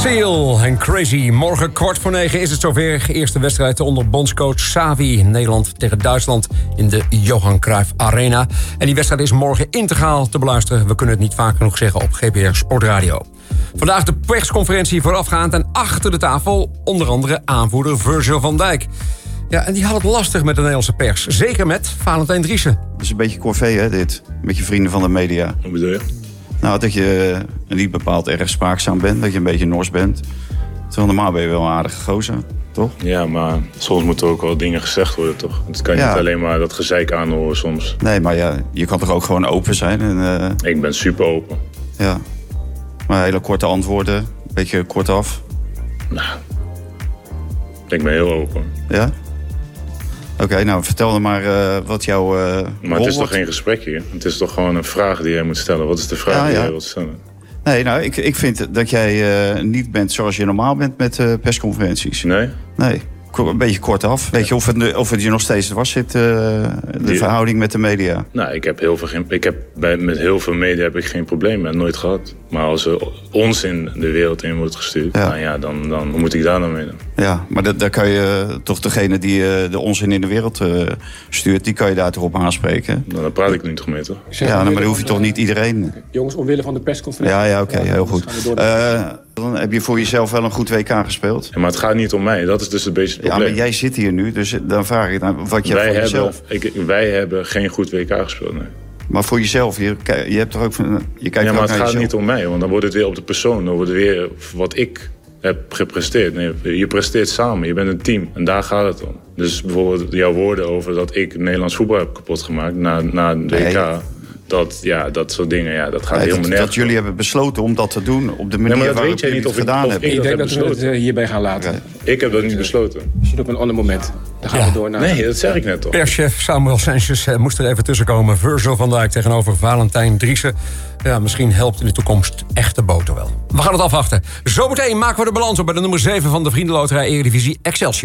Seal en Crazy. Morgen 8:45 is het zover. Eerste wedstrijd onder bondscoach Xavi. Nederland tegen Duitsland in de Johan Cruijff Arena. En die wedstrijd is morgen integraal te beluisteren. We kunnen het niet vaak genoeg zeggen op GPR Sportradio. Vandaag de persconferentie voorafgaand en achter de tafel onder andere aanvoerder Virgil van Dijk. Ja, en die had het lastig met de Nederlandse pers. Zeker met Valentijn Driessen. Dat is een beetje corvée, hè, dit. Met je vrienden van de media. Hoe bedoel je? Nou, dat je niet bepaald erg spraakzaam bent. Dat je een beetje nors bent. Terwijl normaal ben je wel een aardige gozer, toch? Ja, maar soms moeten er ook wel dingen gezegd worden, toch? Het kan niet alleen maar dat gezeik aanhoren soms. Nee, maar ja, je kan toch ook gewoon open zijn? En, Ik ben super open. Ja. Maar hele korte antwoorden. Een beetje kortaf. Nou, ik ben heel open. Ja? Oké, nou vertel dan maar wat jouw Maar het is toch geen gesprek hier? Het is toch gewoon een vraag die jij moet stellen? Wat is de vraag die jij wilt stellen? Nee, nou, ik vind dat jij niet bent zoals je normaal bent met persconferenties. Nee? Nee, een beetje kortaf. Weet je of het je nog steeds dwars zit, de verhouding met de media? Nou, met heel veel media heb ik geen probleem mee, nooit gehad. Maar als er onzin de wereld in wordt gestuurd, nou ja, dan hoe moet ik daar nou mee doen? Ja, maar daar kan je toch degene die de onzin in de wereld stuurt, die kan je daar toch op aanspreken? Nou, daar praat ik nu toch mee, toch? Ja, maar dan hoef je toch niet iedereen... Jongens, omwille van de persconferentie. Ja, oké, heel goed. Dan heb je voor jezelf wel een goed WK gespeeld. Ja, maar het gaat niet om mij, dat is dus een beetje het probleem. Ja, maar jij zit hier nu, dus dan vraag ik wat jij voor jezelf... Wij hebben geen goed WK gespeeld, nee. Maar voor jezelf, je hebt toch ook... Je kijkt ja, maar het gaat jezelf. niet om mij, want dan wordt het weer op de persoon. Dan wordt het weer wat ik heb gepresteerd. Nee, je presteert samen, je bent een team. En daar gaat het om. Dus bijvoorbeeld jouw woorden over dat ik Nederlands voetbal heb kapot gemaakt na de WK... Dat soort dingen, dat gaat helemaal nergens. Dat jullie hebben besloten om dat te doen op de manier waarop jullie het gedaan hebben. Ik denk dat we het hierbij gaan laten. Okay. Ik heb dat niet besloten. Misschien op een ander moment. Dan gaan we door naar... Nee, dat zeg ik net toch. Perschef Samuel Sanchez moest er even tussenkomen. Virgil van Dijk tegenover Valentijn Driessen. Ja, misschien helpt in de toekomst echte boter wel. We gaan het afwachten. Zometeen maken we de balans op bij de nummer 7 van de Vriendenloterij Eredivisie Excelsior.